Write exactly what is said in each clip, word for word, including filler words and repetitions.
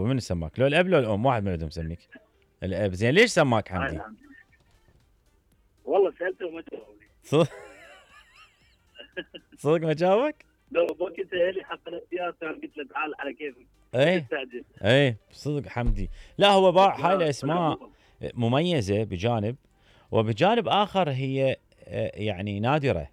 ابو من سماك؟ لو الاب لو الام، واحد منهم مسميك. الاب. زين ليش سماك حمدي؟ والله سالته وما جاوبني. صدق صدق ما جاوبك؟ لو بوقت اهلي حتى الاختيار قلت له تعال على كيفك. اي اي صدق حمدي. لا هو باع هاي الاسماء مميزه بجانب، وبجانب اخر هي يعني نادره.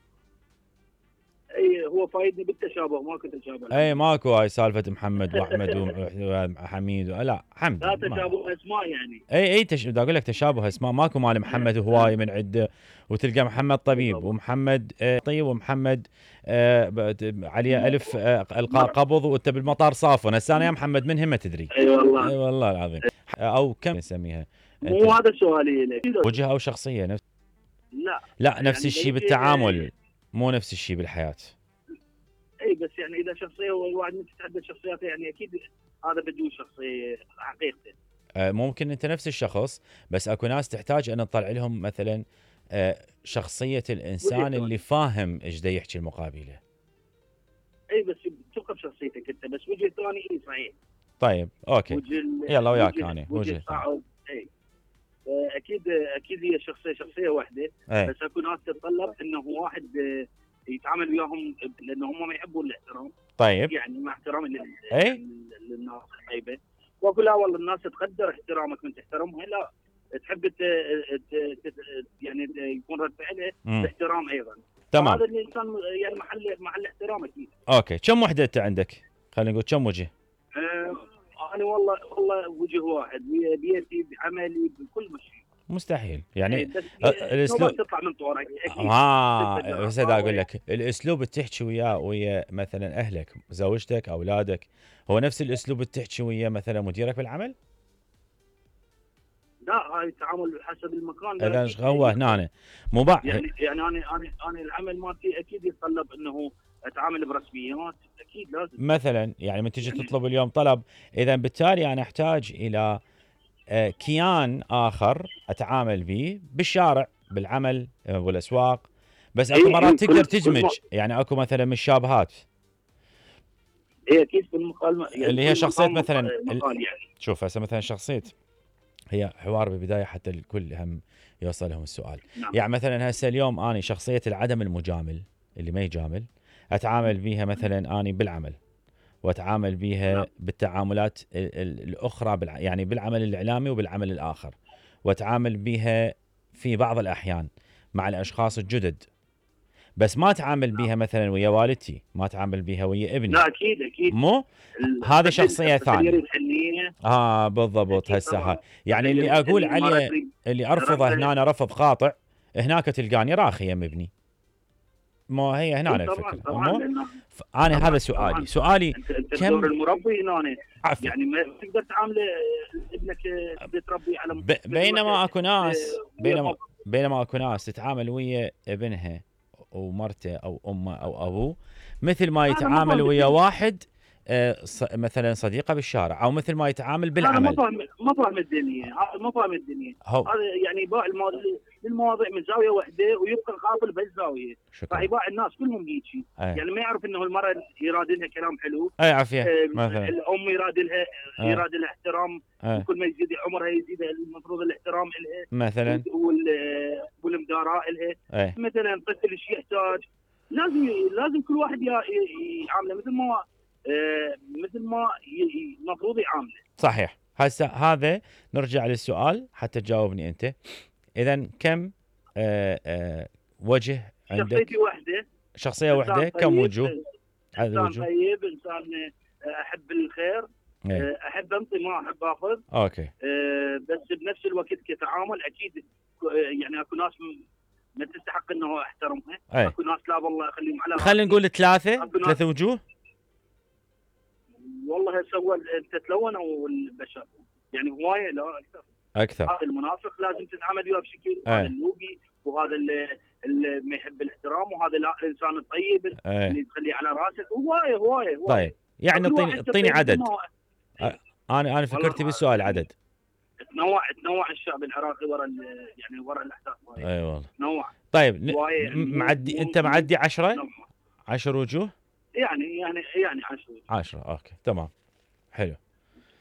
اي هو فايدني بالتشابه، ماكو تشابه. اي ماكو هاي سالفه محمد واحمد وحميد. لا حمدي لا تشابه اسماء يعني. اي اي تش... بدي اقول لك تشابه اسماء، ماكو مال محمد هواي من عنده، وتلقى محمد طبيب ومحمد آه طيب ومحمد آه عليه الف آه القاء قبض وانت بالمطار صافن. هسه انا يا محمد من هم ما تدري. اي والله اي والله العظيم. او كم نسميها؟ مو هذا سؤالي لك. وجهه او شخصيه نفس؟ لا لا نفس يعني الشيء بالتعامل، مو نفس الشيء بالحياه. اي بس يعني اذا شخصيه والواحد متعدد شخصياته يعني اكيد هذا بدون شخصيه حقيقته. آه ممكن انت نفس الشخص، بس اكو ناس تحتاج ان نطلع لهم مثلا آه شخصيه الانسان اللي فاهم ايش دا يحكي المقابله. اي بس تبقى بشخصيتك انت، بس وجه ثاني اي صحيح. طيب اوكي يلا وياك انا وجه ثاني. اي اكيد اكيد هي شخصيه شخصيه واحده. أي. بس اكو ناس تتطلب انه واحد يتعامل وياهم لانه هم ما يحبون الاحترام. طيب يعني مع احترامي اي للناس الطيبه، واقول لا والله الناس تقدر احترامك من تحترمها، لا تحب ت... ت... يعني يكون رد فعله باحترام ايضا. تمام. هذا الانسان يعني محل محل احترام اكيد. اوكي كم وحده انت عندك؟ خلينا نقول كم وجه؟ أه انا والله والله وجه واحد، بيتي بعملي بكل شيء. مستحيل يعني الاسلوب تطلع من طورك اكيد. اه بس دا اقول لك الاسلوب اللي تحكي وياه ويا مثلا اهلك، زوجتك، اولادك، هو نفس الاسلوب اللي تحكي ويا مثلا مديرك بالعمل؟ لا هاي التعامل حسب المكان. اذا هو هنا مو بعد يعني يعني انا انا انا العمل مالتي اكيد يتطلب انه اتعامل برسميات، اكيد لازم. مثلا يعني من تجي تطلب اليوم طلب، اذا بالتالي انا احتاج الى كيان اخر اتعامل به بالشارع بالعمل بالاسواق، بس اكو مرات تقدر تدمج يعني اكو مثلا مشابهات. هي اكيد في المقال يعني اللي هي شخصيه مثلا يعني. شوف هسه مثلا شخصيه، هي حوار بالبدايه حتى الكل هم يوصل لهم السؤال. نعم. يعني مثلا هسه اليوم اني شخصيه العدم المجامل اللي ما يجامل اتعامل بيها مثلا اني بالعمل، واتعامل بها نعم. بالتعاملات الاخرى بالع... يعني بالعمل الاعلامي وبالعمل الاخر، واتعامل بها في بعض الاحيان مع الاشخاص الجدد، بس ما اتعامل بها مثلا ويا والدتي، ما اتعامل بها ويا ابني. لا اكيد اكيد مو هذه شخصيه ثانيه. الحنيه اه بالضبط. هسه يعني اللي اقول عليه اللي ارفضه هنا رفض قاطع، هناك تلقاني راخي يم ابني. ما هي هنا الفكره. طبعا ف... انا هذا سؤالي طبعاً. سؤالي انت كم دور المربي هنا يعني ما تقدر تعامل ابنك تربي على ب... بينما اكو ناس بينما بينما اكو ناس تتعامل ويا ابنها ومرته او امه او ابوه مثل ما يتعامل ويا واحد آه مثلا صديقه بالشارع، او مثل ما يتعامل بالعمل. هذا ما فاهم ما فاهم الدنيا، هذا ما فاهم الدنيا. هذا يعني يباع المواضيع من زاويه واحده ويبقى غافل بهالزاويه. راح يباع الناس كلهم هيجي يعني ما يعرف انه المراه يراد لها كلام حلو. اي عافيه. آه مثلا الام يراد لها آه. يراد لها احترام. آه. كل ما يزيد عمرها يزيد المفروض الاحترام لها مثلا والمداراة لها. آه. مثلا الطفل ايش يحتاج لازم لازم كل واحد يعامله مثل ما آه مثل ما المفروض يعامله. صحيح. هسه هذا نرجع للسؤال حتى تجاوبني انت. اذا كم آه آه وجه عندك؟ شخصيتي واحده. شخصيه واحده. كم وجوه؟ انسان وجوه. طيب انسان احب الخير. ايه. احب انطي ما احب اخذ. اوكي. آه بس بنفس الوقت كتعامل اكيد يعني اكو ناس ما تستحق انه احترمها. ايه. اكو ناس لا والله اخليهم على خلينا نقول ثلاثه ثلاثه وجوه. والله سوى انت تلونوا البشر يعني هوايه لا اكثر. اكثر. هذا المنافق لازم تتعامل وياه بشكل. هذا اللوبي وهذا اللي, اللي ما يحب الاحترام وهذا الانسان الطيب أيه. اللي تخليه على راسك هوايه هوايه هوايه. طيب يعني اعطيني اعطيني عدد. انا انا فكرت بالسؤال عدد. تنوع تنوع الشعب العراقي ورا يعني ورا الاحداث. اي والله تنوع. طيب معدي انت معدي عشرة عشر وجوه يعني يعني يعني عشرة عشرة. اوكي تمام حلو.